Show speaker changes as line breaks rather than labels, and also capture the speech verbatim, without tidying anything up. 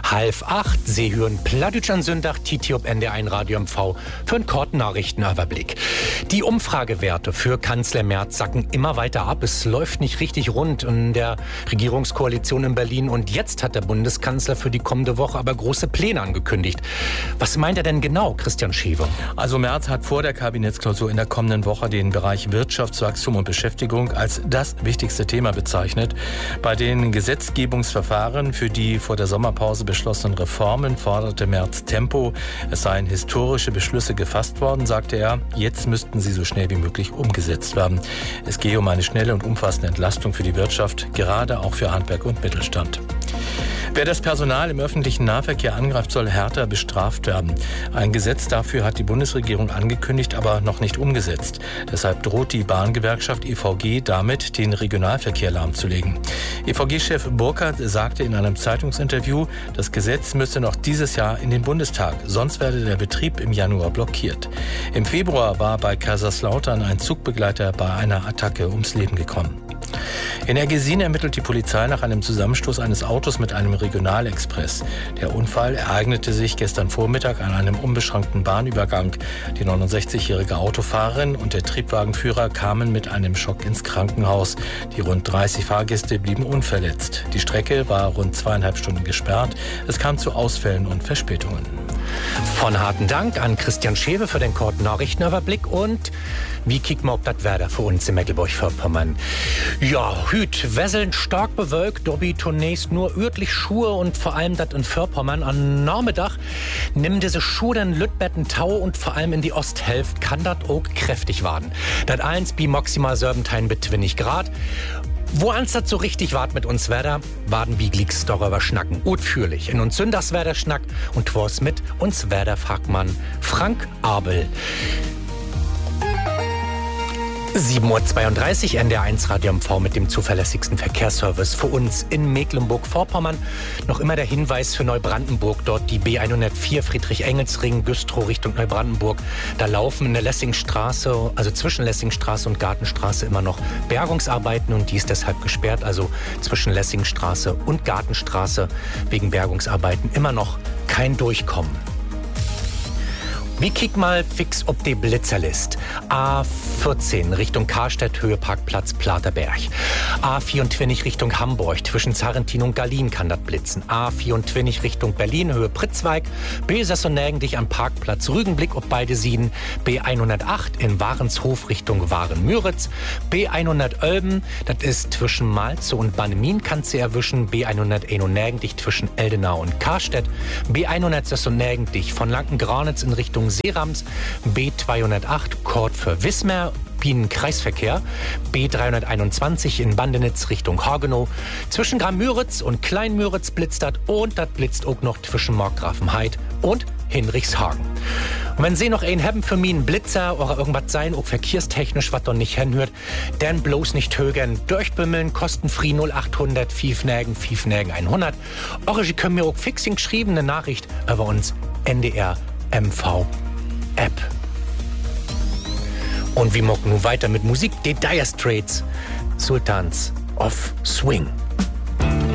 Halb acht, Sie hören Plattdeutsch an Sonntag, Titi ob N D R eins Radio M V für einen kurzen Nachrichtenüberblick. Die Umfragewerte für Kanzler Merz sacken immer weiter ab. Es läuft nicht richtig rund in der Regierungskoalition in Berlin. Und jetzt hat der Bundeskanzler für die kommende Woche aber große Pläne angekündigt. Was meint er denn genau, Christian Schiever?
Also Merz hat vor der Kabinettsklausur in der kommenden Woche den Bereich Wirtschaftswachstum und Beschäftigung als das wichtigste Thema bezeichnet. Bei den Gesetzgebungsverfahren für die vor der Sommerpause beschlossenen Reformen forderte Merz Tempo. Es seien historische Beschlüsse gefasst worden, sagte er. Jetzt müssten sie so schnell wie möglich umgesetzt werden. Es gehe um eine schnelle und umfassende Entlastung für die Wirtschaft, gerade auch für Handwerk und Mittelstand. Wer das Personal im öffentlichen Nahverkehr angreift, soll härter bestraft werden. Ein Gesetz dafür hat die Bundesregierung angekündigt, aber noch nicht umgesetzt. Deshalb droht die Bahngewerkschaft E V G damit, den Regionalverkehr lahmzulegen. E V G-Chef Burkhardt sagte in einem Zeitungsinterview, das Gesetz müsse noch dieses Jahr in den Bundestag, sonst werde der Betrieb im Januar blockiert. Im Februar war bei Kaiserslautern ein Zugbegleiter bei einer Attacke ums Leben gekommen. In Ergesin ermittelt die Polizei nach einem Zusammenstoß eines Autos mit einem Regionalexpress. Der Unfall ereignete sich gestern Vormittag an einem unbeschrankten Bahnübergang. Die neunundsechzigjährige Autofahrerin und der Triebwagenführer kamen mit einem Schock ins Krankenhaus. Die rund dreißig Fahrgäste blieben unverletzt. Die Strecke war rund zweieinhalb Stunden gesperrt. Es kam zu Ausfällen und Verspätungen.
Von harten Dank an Christian Schewe für den kurzen Nachrichtenüberblick. Und wie kicken wir, ob das Wetter für uns in Mecklenburg-Vorpommern? Ja, hüt, Wesseln stark bewölkt, dobi zunächst nur örtlich Schuhe und vor allem das in Vorpommern. Am Nachmittag nimm diese Schuhe dann Lütbetten Tau und vor allem in die Osthälfte kann das auch kräftig werden. Das eins bi maximal Serbentein mit zwanzig Grad. Wo ans das so richtig wart mit uns Wetter, waden wie glieks darüber schnacken. Utführlich. In uns Sündagswerder schnack und twas mit uns Werder-Fachmann Frank Abel. sieben Uhr zweiunddreißig, N D R eins Radio M V mit dem zuverlässigsten Verkehrsservice für uns in Mecklenburg-Vorpommern. Noch immer der Hinweis für Neubrandenburg, dort die B hundertvier Friedrich-Engels-Ring, Güstrow Richtung Neubrandenburg. Da laufen in der Lessingstraße, also zwischen Lessingstraße und Gartenstraße immer noch Bergungsarbeiten und die ist deshalb gesperrt. Also zwischen Lessingstraße und Gartenstraße wegen Bergungsarbeiten immer noch kein Durchkommen. Wie kick mal fix ob die Blitzerlist. A vierzehn Richtung Karstedt, Höheparkplatz Platerberg. A vierundzwanzig Richtung Hamburg, zwischen Zarrentin und Gallien kann das blitzen. A vierundzwanzig Richtung Berlin, Höhe Pritzweig. B sechsundneunzig dich am Parkplatz Rügenblick ob beide Sieden. B hundertacht in Warenshof Richtung Waren-Müritz. B hundert Ölben, das ist zwischen Malze und Bannemin kannst du erwischen. B hunderteinundneunzig dich zwischen Eldenau und Karstedt. B hundertsechsundneunzig dich von Lanken-Granitz in Richtung Seerams, B zweihundertacht Kord für Wismar, Bienen-Kreisverkehr, B dreihunderteinundzwanzig in Bandenitz Richtung Hagenow, zwischen Gramm-Müritz und Klein-Müritz blitzt das und das blitzt auch noch zwischen Markgrafenheid und Hinrichshagen. Und wenn Sie noch einen haben für mich, einen Blitzer oder irgendwas sein, auch verkehrstechnisch, was doch nicht hinhört, dann bloß nicht högern, durchbümmeln, kostenfrei null achthundert fünfnägen fünfnägen hundert. Oder Sie können mir auch fixing geschrieben, eine Nachricht über uns N D R M V App. Und wir mocken nun weiter mit Musik, die Dire Straits, Sultans of Swing.